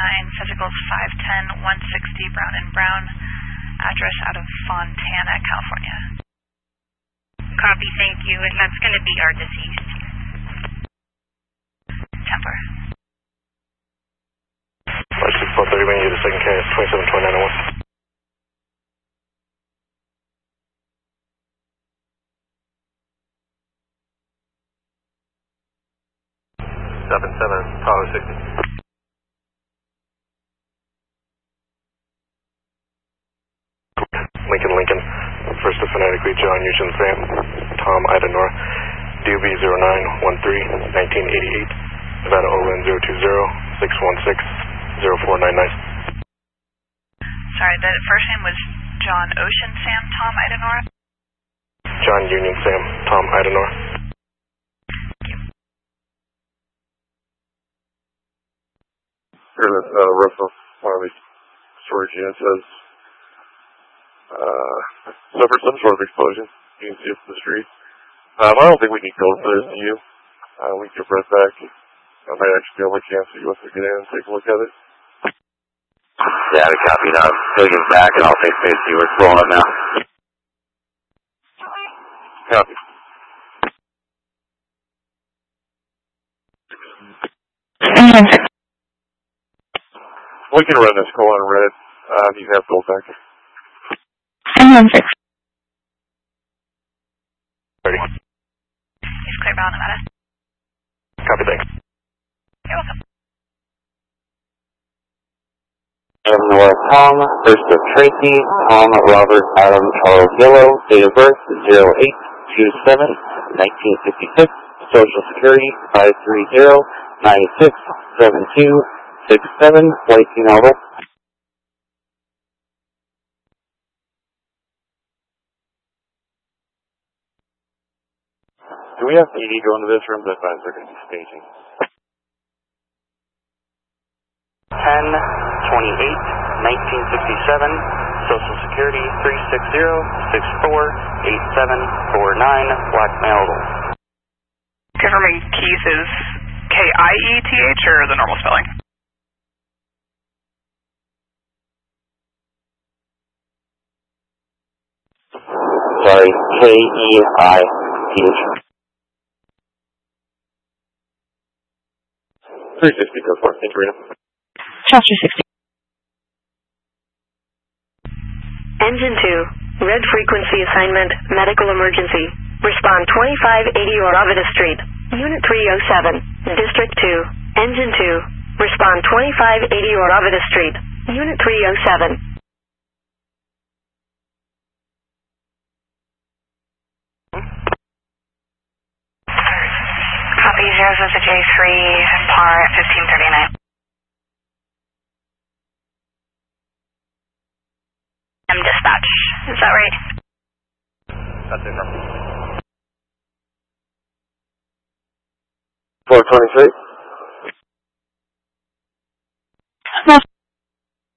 9, physicals 510, 160 Brown and Brown, address out of Fontana, California. Copy, thank you, and that's going to be our deceased. Templar. Flight 6430, when you get a second carrier, 272901. Tahoe 60. Lincoln, first to phonetically John Eugene Sam, Tom Ida Nora, DUB 0913, 1988, Nevada Olin 020, 616, 0499. Sorry, the first name was John Ocean Sam, Tom Ida Nora? John Union Sam, Tom Ida Nora. Russell Farley storage unit says suffered some sort of explosion. You can see it from the street. I don't think we need code for this to you. We can get right back. I might actually be able to cancel you once we get in and take a look at it. Yeah, I copy that. Taking it back and I'll take space to you. We're rolling up now. Copy. We can run this call on red. You have full back. 1016. He's clear bound, Nevada. Copy, thanks. You're welcome. Nora Tom, first of Tracy, Tom Robert Adam Charles Yellow, date of birth 0827-1966, Social Security 530-967267, Flight Nova. Do we have PD go into this room? That means they're going to be staging. 10-28-1967, Social Security 360-64-8749, blackmailed. Confirming Keith is K-I-E-T-H or the normal spelling? Sorry, K-E-I-T-H. 360 goes for it. Rita. Chester 60. Engine 2, red frequency assignment, medical emergency. Respond 2580 Oravita Street, Unit 307, District 2. Engine 2, respond 2580 Oravita Street, Unit 307. Copy 006J3, par at 1539. Dispatch, is that right? That's it, 423.